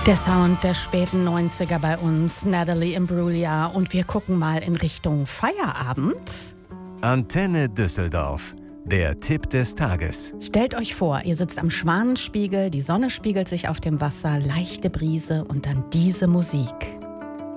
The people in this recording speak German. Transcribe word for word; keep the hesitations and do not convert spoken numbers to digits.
Der Sound der späten neunziger bei uns, Natalie Imbruglia. Und wir gucken mal in Richtung Feierabend. Antenne Düsseldorf, der Tipp des Tages. Stellt euch vor, ihr sitzt am Schwanenspiegel, die Sonne spiegelt sich auf dem Wasser, leichte Brise und dann diese Musik.